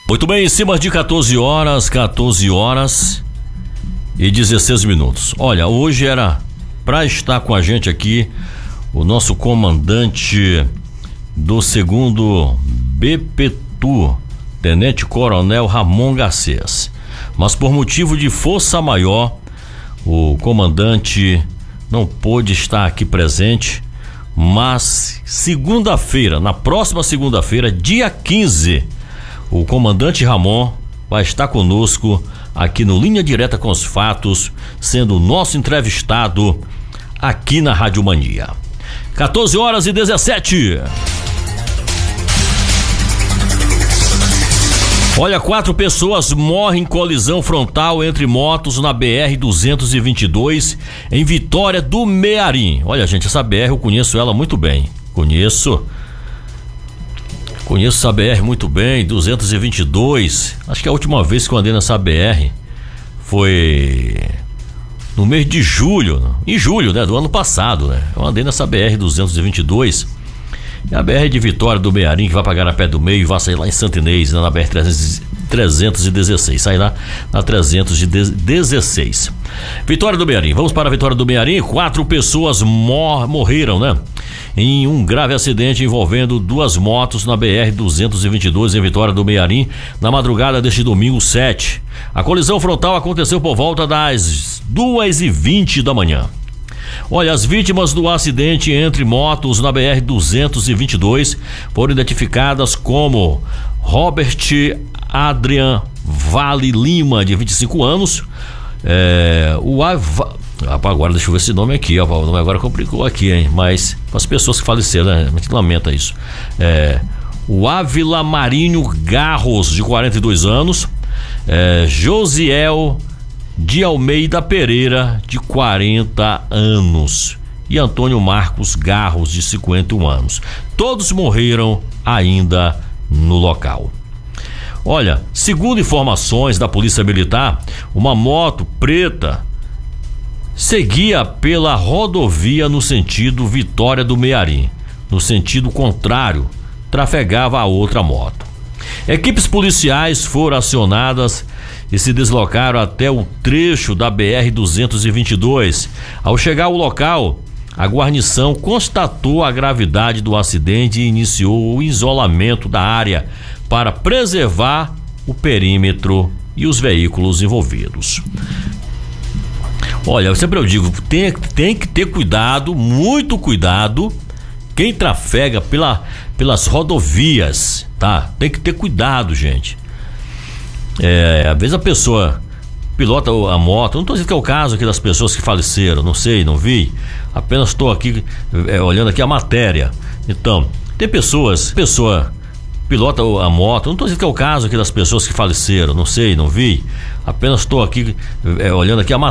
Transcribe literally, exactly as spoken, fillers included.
Muito bem, em cima de quatorze horas, quatorze horas e dezesseis minutos. Olha, hoje era para estar com a gente aqui o nosso comandante do segundo B P T U, Tenente Coronel Ramon Garcês. Mas por motivo de força maior, o comandante não pôde estar aqui presente, mas segunda-feira, na próxima segunda-feira, dia quinze, o comandante Ramon vai estar conosco aqui no Linha Direta com os Fatos, sendo o nosso entrevistado aqui na Rádio Mania. quatorze horas e dezessete. Olha, quatro pessoas morrem em colisão frontal entre motos na B R duzentos e vinte e dois em Vitória do Mearim. Olha, gente, essa B R eu conheço ela muito bem. Conheço. Conheço essa B R muito bem, duzentos e vinte e dois. Acho que a última vez que eu andei nessa B R foi no mês de julho, em julho, né, do ano passado, né? Eu andei nessa B R duzentos e vinte e dois. E a B R de Vitória do Mearim, que vai pagar a pé do meio e vai sair lá em Santo Inês, né, na B R trezentos e dezesseis. Sai lá na trezentos e dezesseis. Vitória do Mearim. Vamos para a Vitória do Mearim. Quatro pessoas mor morreram, né? Em um grave acidente envolvendo duas motos na B R duzentos e vinte e dois em Vitória do Mearim, na madrugada deste domingo sete. A colisão frontal aconteceu por volta das duas e vinte da manhã. Olha, as vítimas do acidente entre motos na B R duzentos e vinte e dois foram identificadas como Robert Adrian Vale Lima, de vinte e cinco anos. É, o Ava... Agora deixa eu ver esse nome aqui, ó, o nome agora complicou aqui, hein? Mas as pessoas que faleceram, né? A gente lamenta isso. É, o Ávila Marinho Garros, de quarenta e dois anos. É, Josiel de Almeida Pereira, de quarenta anos, e Antônio Marcos Garros, de cinquenta e um anos. Todos morreram ainda no local. Olha, segundo informações da Polícia Militar, uma moto preta seguia pela rodovia no sentido Vitória do Mearim. No sentido contrário, trafegava a outra moto. Equipes policiais foram acionadas e se deslocaram até o trecho da B R duzentos e vinte e dois. Ao chegar ao local, a guarnição constatou a gravidade do acidente e iniciou o isolamento da área para preservar o perímetro e os veículos envolvidos. Olha, sempre eu digo, tem, tem que ter cuidado, muito cuidado, quem trafega pela, pelas rodovias, tá? Tem que ter cuidado, gente. É, às vezes a pessoa pilota a moto, não estou dizendo que é o caso aqui das pessoas que faleceram, não sei, não vi, apenas estou aqui é, olhando aqui a matéria. Então, tem pessoas, pessoa pilota a moto, não estou dizendo que é o caso aqui das pessoas que faleceram, não sei, não vi, apenas estou aqui é, olhando aqui a matéria.